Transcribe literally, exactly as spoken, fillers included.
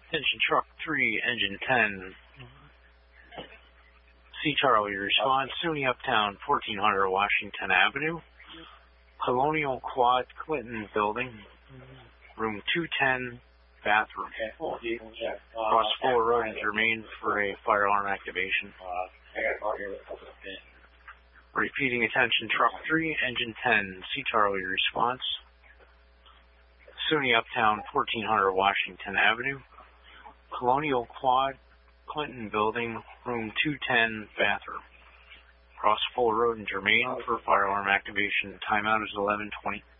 Attention Truck three, Engine ten. C. Charlie, response, SUNY Uptown, fourteen hundred Washington Avenue. Colonial Quad Clinton Building, room two ten, bathroom. Cross Fuller Road and Germain for a fire alarm activation. Repeating, attention Truck three, Engine ten, C. Charlie, response. SUNY Uptown, fourteen hundred Washington Avenue. Colonial Quad Clinton Building, room two ten, bathroom. Cross Fuller Road and Germain for fire alarm activation. Timeout is eleven twenty.